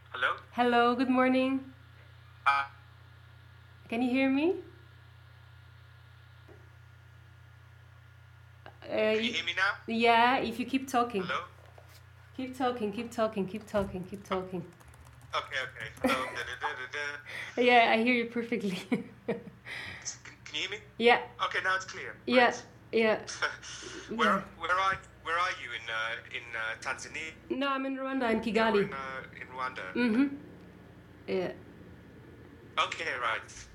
Hello? Hello, good morning. Uh, Can you hear me? can you hear me now? Yeah, if you keep talking. Hello? Keep talking, keep talking, keep talking, keep Oh, talking. okay. Hello. Da, da, da, da, da. Yeah, I hear you perfectly. Can you hear me? Yeah, Okay, now it's clear. yeah, Great. yeah, where yeah. where are you in Tanzania No, I'm in Rwanda, in or Kigali. in Rwanda? Mm-hmm. Yeah. Okay, right.